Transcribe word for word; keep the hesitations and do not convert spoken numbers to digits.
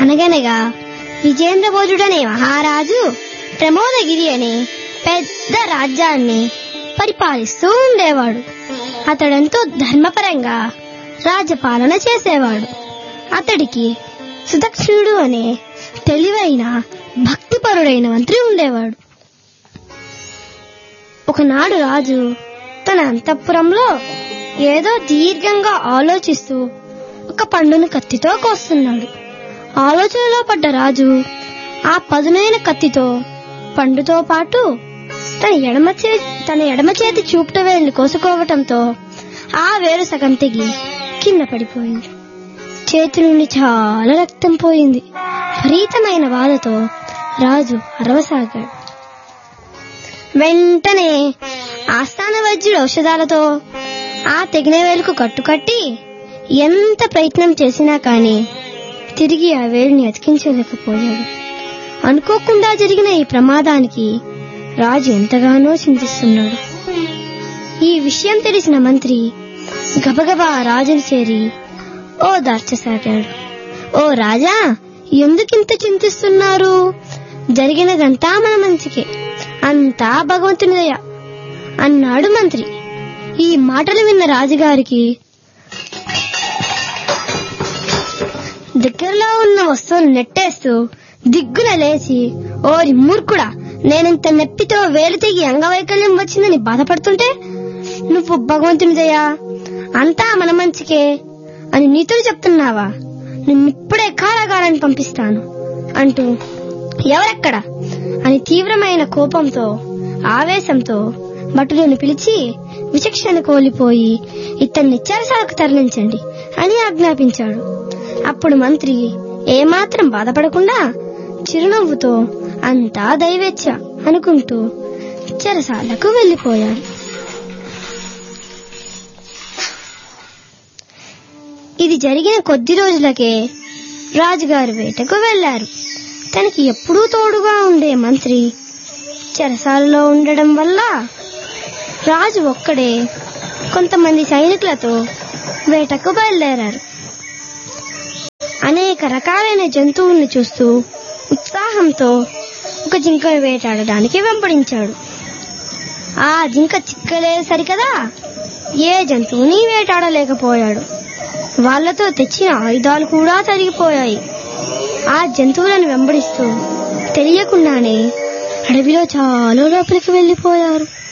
అనగనగా విజేంద్రభోజుడనే మహారాజు ప్రమోదగిరి అనే పెద్ద రాజ్యాన్ని పరిపాలిస్తూ ఉండేవాడు. అతడెంతో ధర్మపరంగా రాజ్యపాలన చేసేవాడు. అతడికి సుదక్షిణుడు అనే తెలివైన భక్తిపరుడైన మంత్రి ఉండేవాడు. ఒకనాడు రాజు తన అంతఃపురంలో ఏదో దీర్ఘంగా ఆలోచిస్తూ ఒక పండును కత్తితో కోస్తున్నాడు. ఆలోచనలో పడ్డ రాజు ఆ పదునైన కత్తితో పండుతో పాటు తన ఎడమ చేతి తన ఎడమ చేతి చూపుట వేలిని కోసుకోవటంతో ఆ వేలు సగం తెగి కింద పడిపోయింది. చేతి నుండి చాలా రక్తం పోయింది. విపరీతమైన బాధతో రాజు అరవసాగాడు. వెంటనే ఆస్థాన వైద్యుడు ఔషధాలతో ఆ తెగిన వేలుకు కట్టుకట్టి ఎంత ప్రయత్నం చేసినా కానీ తిరిగి ఆ వేలుని అతికించలేకపోయాడు. అనుకోకుండా జరిగిన ఈ ప్రమాదానికి రాజు ఎంతగానో చింతిస్తున్నాడు. ఈ విషయం తెలిసిన మంత్రి గబగబా రాజును చేరి ఓదార్చసాగాడు. ఓ రాజా, ఎందుకింత చింతిస్తున్నారు? జరిగినదంతా మన మంచికే, అంతా భగవంతుని దయ అన్నాడు మంత్రి. ఈ మాటలు విన్న రాజుగారికి దగ్గరలో ఉన్న వస్తువులు నెట్టేస్తూ దిగ్గున లేచి, ఓరి మూర్ఖుడా, నేనింత నొప్పితో వేలు తెగి అంగవైకల్యం వచ్చిందని బాధపడుతుంటే నువ్వు భగవంతుని దయ అంతా మన మంచికే అని నీతులు చెప్తున్నావా? నిన్నిప్పుడే కారాగారాన్ని పంపిస్తాను అంటూ ఎవరెక్కడ అని తీవ్రమైన కోపంతో ఆవేశంతో భటులను పిలిచి విచక్షణ కోల్పోయి ఇతన్ని చెరసాలకు తరలించండి అని ఆజ్ఞాపించాడు. అప్పుడు మంత్రి ఏమాత్రం బాధపడకుండా చిరునవ్వుతో అంతా దైవేచ్ఛ అనుకుంటూ చెరసాలకు వెళ్లిపోయాడు. ఇది జరిగిన కొద్ది రోజులకే రాజుగారు వేటకు వెళ్లారు. తనకి ఎప్పుడూ తోడుగా ఉండే మంత్రి చెరసాలలో ఉండడం వల్ల రాజు ఒక్కడే కొంతమంది సైనికులతో వేటకు బయలుదేరారు. అనేక రకాలైన జంతువుల్ని చూస్తూ ఉత్సాహంతో ఒక జింకను వేటాడడానికి వెంబడించాడు. ఆ జింక చిక్కలేదు సరికదా, ఏ జంతువుని వేటాడలేకపోయాడు. వాళ్లతో తెచ్చిన ఆయుధాలు కూడా తరిగిపోయాయి. ఆ జంతువులను వెంబడిస్తూ తెలియకుండానే అడవిలో చాలా లోపలికి వెళ్లిపోయారు.